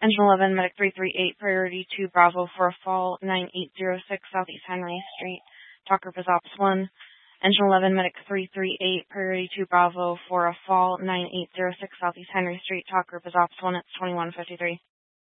Engine 11, Medic 338, Priority 2 Bravo for a fall 9806 Southeast Henry Street. Talk group is Ops 1. Engine 11, Medic 338, Priority 2 Bravo for a fall 9806 Southeast Henry Street. Talk group is Ops 1. It's 2153.